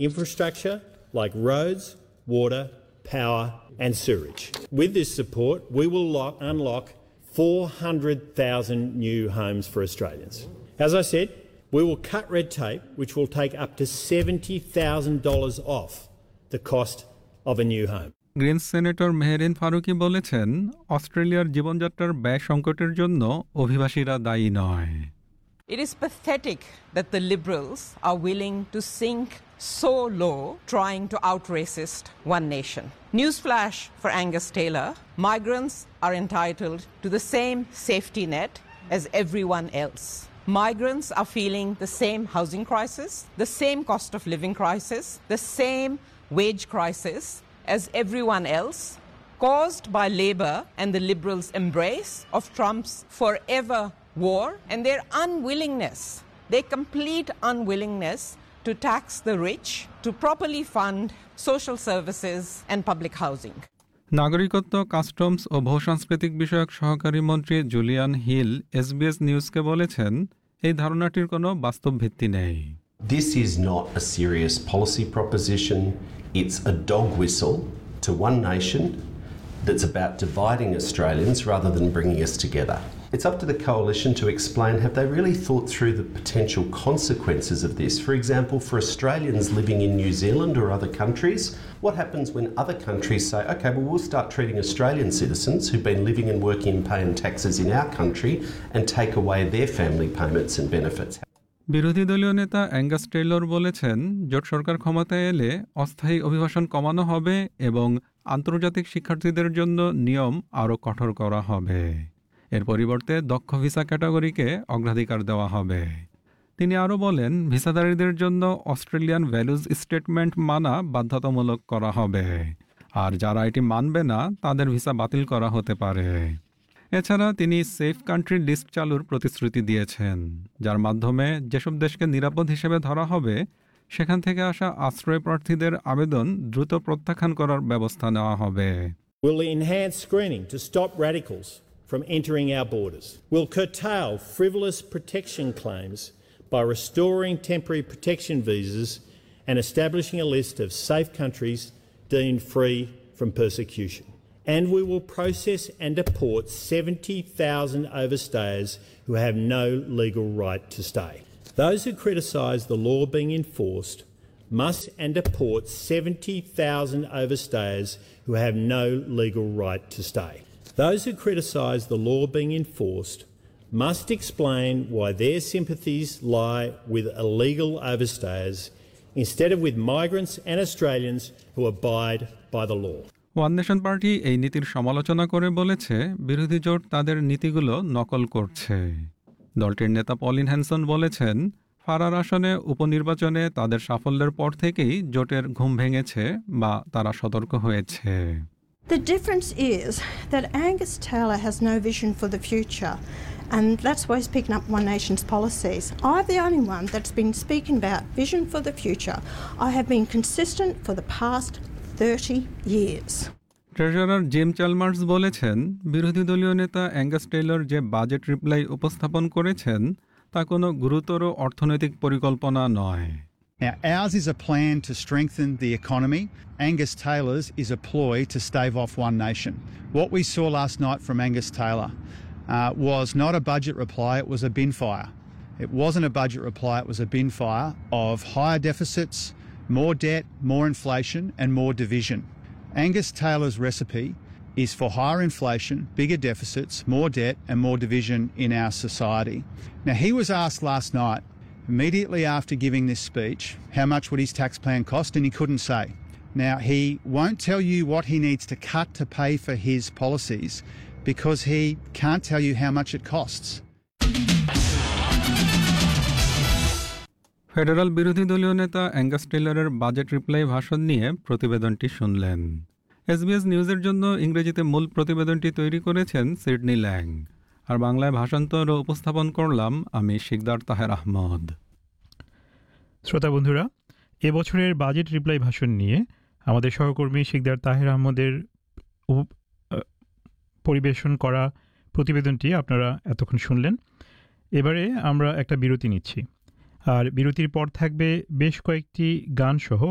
infrastructure like roads, water, power and sewerage. With this support, we will unlock 400,000 new homes for Australians. As I said, we will cut red tape, which will take up to $70,000 off the cost of a new home. Greens senator Meherin Faruqui বলেছেন, অস্ট্রেলিয়ার জীবনযাত্রার ব্যয় সংকটের জন্য অভিবাসীরা দায়ী নয়। It is pathetic that the Liberals are willing to sink so low trying to out-racist One Nation. Newsflash for Angus Taylor, migrants are entitled to the same safety net as everyone else. Migrants are feeling the same housing crisis, the same cost of living crisis, the same wage crisis as everyone else, caused by Labor and the Liberals' embrace of Trump's forever war and their unwillingness, their complete unwillingness to tax the rich, to properly fund social services and public housing. নাগরিকত্ব, customs ও ভূসাংস্কৃতিক বিষয়ক সহকারী মন্ত্রী Julian hill SBS নিউজকে বলেছেন, এই ধারণাটির কোনো বাস্তব ভিত্তি নেই। This is not a serious policy proposition. It's a dog whistle to One Nation that's about dividing Australians rather than bringing us together. It's up to the coalition to explain, have they really thought through the potential consequences of this? For example, for Australians living in New Zealand or other countries, what happens when other countries say, okay, well, we'll start treating Australian citizens who've been living and working and paying taxes in our country and take away their family payments and benefits? বিরোধী দলীয় নেতা Angus Taylor বলেছেন, জোট সরকার ক্ষমতায় এলে অস্থায়ী অভিবাসন কমানো হবে এবং আন্তর্জাতিক শিক্ষার্থীদের জন্য নিয়ম আরও কঠোর করা হবে। এর পরিবর্তে দক্ষ ভিসা ক্যাটাগরিকে অগ্রাধিকার দেওয়া হবে। তিনি আরও বলেন, ভিসাধারীদের জন্য অস্ট্রেলিয়ান ভ্যালুজ স্টেটমেন্ট মানা বাধ্যতামূলক করা হবে, আর যারা এটি মানবে না তাদের ভিসা বাতিল করা হতে পারে। এছাড়া তিনি সেফ কান্ট্রি লিস্ট চালুর প্রতিশ্রুতি দিয়েছেন, যার মাধ্যমে যেসব দেশকে নিরাপদ হিসেবে ধরা হবে সেখান থেকে আসা আশ্রয় প্রার্থীদের আবেদন দ্রুত প্রত্যাখ্যান করার ব্যবস্থা নেওয়া হবে। We'll enhance screening to stop radicals from entering our borders. We'll curtail frivolous protection claims by restoring temporary protection visas and establishing a list of safe countries deemed free from persecution. And we will process and deport 70,000 overstayers who have no legal right to stay. Those who criticise the law being enforced must and deport 70,000 overstayers who have no legal right to stay. Those who criticise the law being enforced must explain why their sympathies lie with illegal overstayers instead of with migrants and Australians who abide by the law. One nation party এই নীতির সমালোচনা করে বলেছে, বিরোধী জোট তাদের নীতিগুলো নকল করছে। দলটির নেতা পলিন হ্যানসন বলেছেন, ফারার আসনে উপনির্বাচনে তাদের সাফল্যের পর থেকেই জোটের ঘুম ভেঙেছে বা তারা সতর্ক হয়েছে। The difference is that Angus Taylor has no vision for the future, and that's why he's picking up One Nation's policies. I'm the only one that's been speaking about vision for the future. I have been consistent for the past 30 years. Treasurer Jim Chalmers বলেছেন, বিরোধী দলীয় নেতা Angus Taylor যে budget reply উপস্থাপন করেছেন তা কোনো গুরুতর অর্থনৈতিক পরিকল্পনা নয়। Now, ours is a plan to strengthen the economy. Angus Taylor's is a ploy to stave off One Nation. What we saw last night from Angus Taylor was not a budget reply, it was a bin fire. It wasn't a budget reply, it was a bin fire of higher deficits, more debt, more inflation and more division. Angus Taylor's recipe is for higher inflation, bigger deficits, more debt and more division in our society. Now, he was asked last night, immediately after giving this speech, how much would his tax plan cost, and he couldn't say. Now, he won't tell you what he needs to cut to pay for his policies because he can't tell you how much it costs. Federal বিরোধী দলীয় নেতা Angus টেইলরের budget reply ভাষণ নিয়ে প্রতিবেদনটি শুনলেন। SBS নিউজের জন্য ইংরেজিতে মূল প্রতিবেদনটি তৈরি করেছেন সিডনি ল্যাং, আর বাংলায় ভাষান্তর ও উপস্থাপন করলাম আমি শিকদার তাহের আহমদ। শ্রোতা বন্ধুরা, এবছরের বাজেট রিপ্লাই ভাষণ নিয়ে আমাদের সহকর্মী শিকদার তাহের আহমদের পরিবেশন করা প্রতিবেদনটি আপনারা এতক্ষণ শুনলেন। এবারে আমরা একটা বিরতি নিচ্ছি, আর বিরতির পর থাকবে বেশ কয়েকটি গান সহ